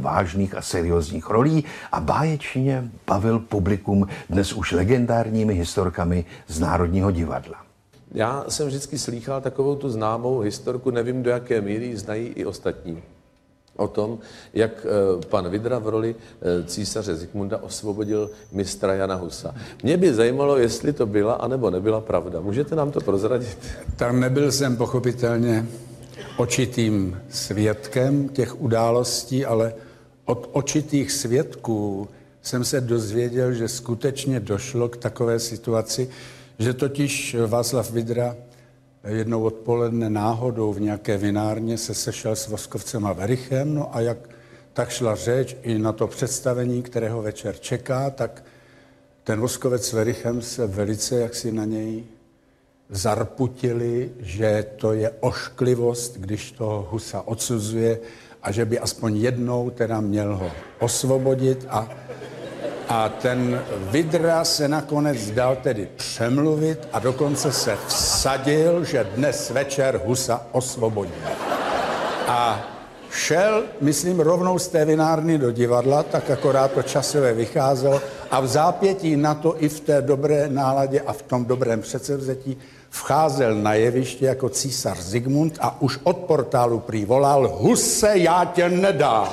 vážných a seriózních rolí a báječně bavil publikum dnes už legendárními historkami z Národního divadla. Já jsem vždycky slýchal takovou tu známou historku, nevím do jaké míry znají i ostatní, o tom, jak pan Vydra v roli císaře Zikmunda osvobodil mistra Jana Husa. Mě by zajímalo, jestli to byla anebo nebyla pravda. Můžete nám to prozradit? Tam nebyl jsem pochopitelně očitým svědkem těch událostí, ale od očitých svědků jsem se dozvěděl, že skutečně došlo k takové situaci, že totiž Václav Vydra jednou odpoledne náhodou v nějaké vinárně se sešel s Voskovcem a Werichem, no a jak tak šla řeč i na to představení, kterého večer čeká, tak ten Voskovec s Werichem se velice jaksi na něj zarputili, že to je ošklivost, když toho Husa odsuzuje a že by aspoň jednou teda měl ho osvobodit a ten Vydra se nakonec dal tedy přemluvit a dokonce se vsadil, že dnes večer Husa osvobodí. A šel, myslím, rovnou z té vinárny do divadla, tak akorát to časově vycházelo a v zápětí na to i v té dobré náladě a v tom dobrém předsevzetí vcházel na jeviště jako císař Zikmund a už od portálu prý volal: Huse, já tě nedám.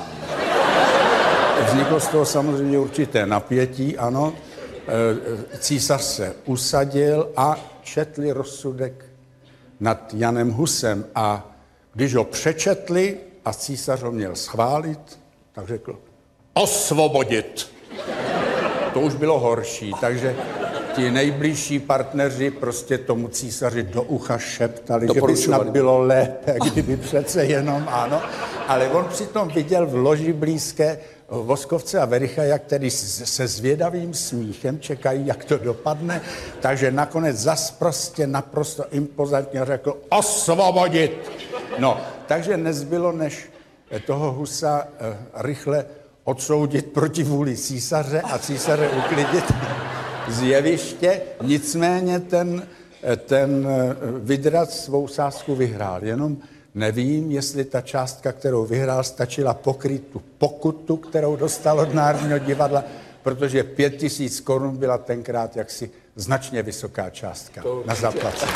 Vzniklo z toho samozřejmě určité napětí, ano. Císař se usadil a četli rozsudek nad Janem Husem a když ho přečetli a císař ho měl schválit, tak řekl: osvobodit. To už bylo horší, takže ti nejbližší partneři prostě tomu císaři do ucha šeptali, že by snad bylo lépe, kdyby přece jenom ano. Ale on přitom viděl v loži blízké Voskovce a Wericha, jak tedy se zvědavým smíchem čekají, jak to dopadne, takže nakonec zas prostě naprosto impozantně řekl: osvobodit! No, takže nezbylo, než toho Husa rychle odsoudit proti vůli císaře a císaře uklidit z jeviště. Nicméně ten Vydra svou sázku vyhrál. Jenom nevím, jestli ta částka, kterou vyhrál, stačila pokrýt tu pokutu, kterou dostal od Národního divadla, protože 5 000 korun byla tenkrát jaksi značně vysoká částka na zaplacení.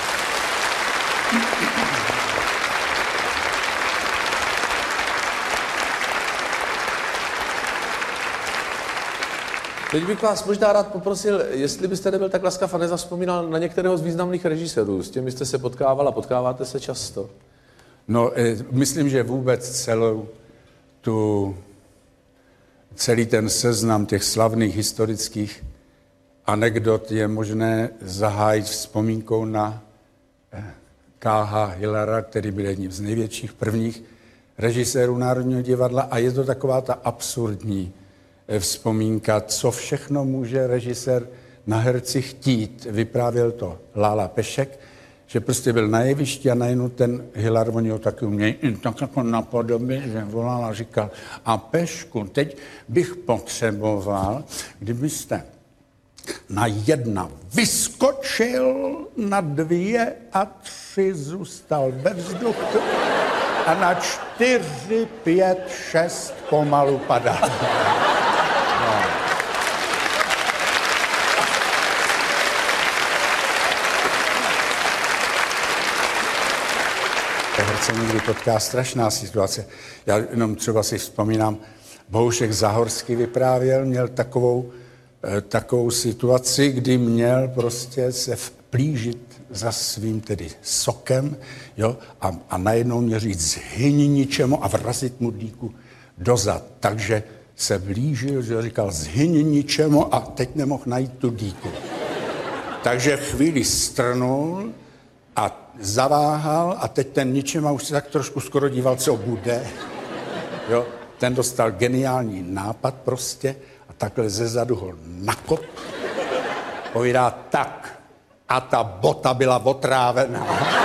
Teď bych vás možná rád poprosil, jestli byste nebyl tak laskav a nezavzpomínal na některého z významných režisérů. S těmi jste se potkával a potkáváte se často. No, myslím, že vůbec celý ten seznam těch slavných historických anekdot je možné zahájit vzpomínkou na K.H. Hillara, který byl jedním z největších prvních režisérů Národního divadla a je to taková ta absurdní vzpomínka, co všechno může režisér na herci chtít. Vyprávěl to Lála Pešek, že prostě byl na jevišti a najednou ten Hillar, oni ho taky umějí tak jako napodobit, že volal a říkal: a Pešku, teď bych potřeboval, kdybyste na 1 vyskočil, na 2 a 3 zůstal ve vzduchu a na 4, 5, 6 pomalu padal. Herce někdy potká strašná situace. Já jenom třeba si vzpomínám, Bohušek Zahorský vyprávěl, měl takovou situaci, kdy měl prostě se vplížit za svým tedy sokem, jo, a najednou měl říct zhyni ničemu a vrazit mu dýku dozad. Takže se blížil, že říkal zhyni ničemu a teď nemohl najít tu dýku. Takže chvíli strnul a zaváhal a teď ten ničema už se tak trošku skoro díval, co bude. Jo, ten dostal geniální nápad prostě a takhle zezadu ho nakop. Povídá tak a ta bota byla otrávená.